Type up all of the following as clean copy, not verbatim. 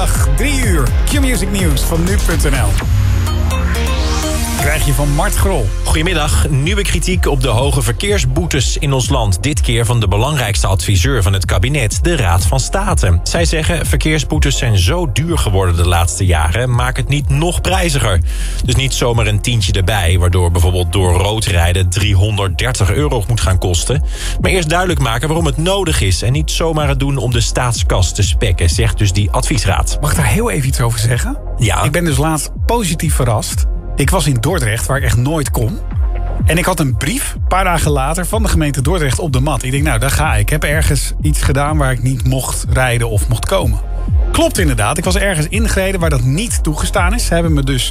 Goedemiddag, 3 uur. Q-Music Nieuws van nu.nl. Krijg je van Mart Grol. Goedemiddag. Nieuwe kritiek op de hoge verkeersboetes in ons land. Dit keer van de belangrijkste adviseur van het kabinet, de Raad van State. Zij zeggen, verkeersboetes zijn zo duur geworden de laatste jaren, maak het niet nog prijziger. Dus niet zomaar een tientje erbij, waardoor bijvoorbeeld door rood rijden €330 moet gaan kosten. Maar eerst duidelijk maken waarom het nodig is en niet zomaar het doen om de staatskas te spekken, zegt dus die adviesraad. Mag ik daar heel even iets over zeggen? Ja. Ik ben dus laatst positief verrast. Ik was in Dordrecht, waar ik echt nooit kom. En ik had een brief, een paar dagen later, van de gemeente Dordrecht op de mat. Ik denk, nou, daar ga ik. Ik heb ergens iets gedaan waar ik niet mocht rijden of mocht komen. Klopt inderdaad. Ik was ergens ingereden waar dat niet toegestaan is. Ze hebben me dus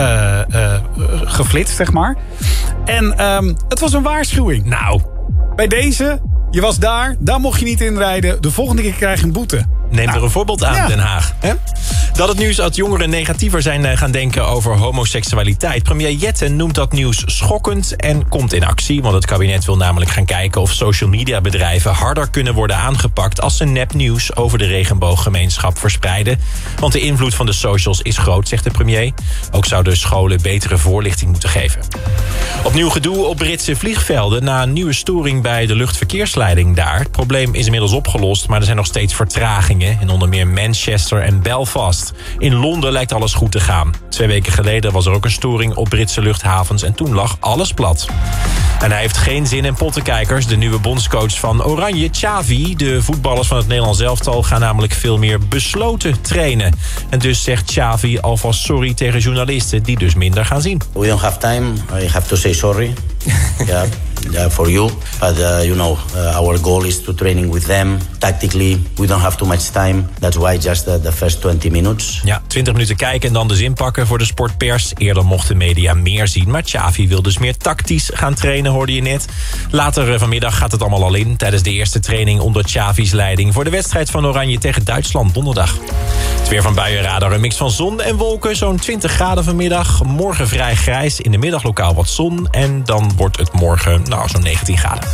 geflitst, zeg maar. En het was een waarschuwing. Nou, bij deze, je was daar mocht je niet inrijden. De volgende keer krijg je een boete. Neem er een voorbeeld aan, Den Haag. Hè? Dat het nieuws dat jongeren negatiever zijn gaan denken over homoseksualiteit. Premier Jetten noemt dat nieuws schokkend en komt in actie. Want het kabinet wil namelijk gaan kijken of social media bedrijven harder kunnen worden aangepakt als ze nepnieuws over de regenbooggemeenschap verspreiden. Want de invloed van de socials is groot, zegt de premier. Ook zouden scholen betere voorlichting moeten geven. Opnieuw gedoe op Britse vliegvelden na een nieuwe storing bij de luchtverkeersleiding daar. Het probleem is inmiddels opgelost, maar er zijn nog steeds vertragingen in onder meer Manchester en Belfast. In Londen lijkt alles goed te gaan. 2 weken geleden was er ook een storing op Britse luchthavens en toen lag alles plat. En hij heeft geen zin in pottenkijkers. De nieuwe bondscoach van Oranje, Xavi. De voetballers van het Nederlands elftal gaan namelijk veel meer besloten trainen. En dus zegt Xavi alvast sorry tegen journalisten die dus minder gaan zien. We don't have time. I have to say sorry. Yeah, for you. But our goal is to training with them tactically. We don't have too much time. That's why just the first 20 minutes. Ja, 20 minuten kijken en dan de zin pakken voor de sportpers. Eerder mochten media meer zien, maar Xavi wil dus meer tactisch gaan trainen, hoorde je net. Later vanmiddag gaat het allemaal al in tijdens de eerste training onder Xavi's leiding voor de wedstrijd van Oranje tegen Duitsland donderdag. Het weer van Buienradar, een mix van zon en wolken, zo'n 20 graden vanmiddag. Morgen vrij grijs, in de middag lokaal wat zon en dan wordt het morgen zo'n 19 graden.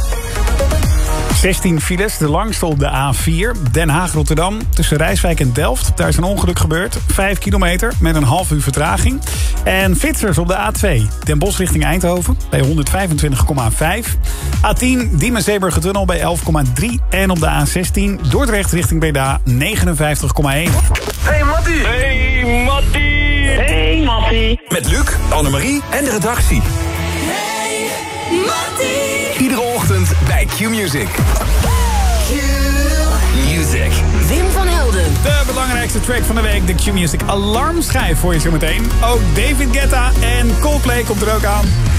16 files, de langste op de A4. Den Haag-Rotterdam, tussen Rijswijk en Delft. Daar is een ongeluk gebeurd. 5 kilometer met een half uur vertraging. En flitsers op de A2. Den Bosch richting Eindhoven bij 125,5. A10 Diemen-Zeeburgertunnel bij 11,3. En op de A16 Dordrecht richting Breda 59,1. Hey Mattie! Hey Mattie! Hey Mattie! Met Luc, Annemarie en de redactie. Hey Mattie! Iedere ochtend bij Q-Music. Q-Music. Wim van Helden. De belangrijkste track van de week, de Q-Music alarmschijf voor je zometeen. Ook David Guetta en Coldplay komt er ook aan.